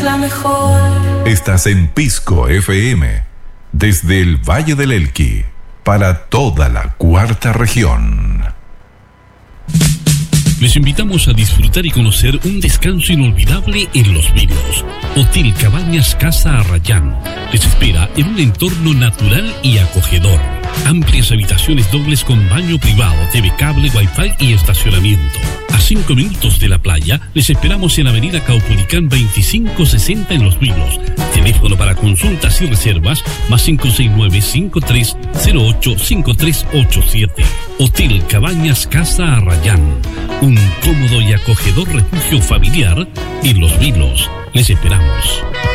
La mejor. Estás en Pisco FM, desde el Valle del Elqui, para toda la cuarta región. Les invitamos a disfrutar y conocer un descanso inolvidable en Los Vilos. Hotel Cabañas Casa Arrayán les espera en un entorno natural y acogedor. Amplias habitaciones dobles con baño privado, TV cable, wifi y estacionamiento. A 5 minutos de la playa, les esperamos en Avenida Caupolicán 2560 en Los Vilos. Teléfono para consultas y reservas más 569-5308-5387. Hotel Cabañas Casa Arrayán. Un cómodo y acogedor refugio familiar en Los Vilos. Les esperamos.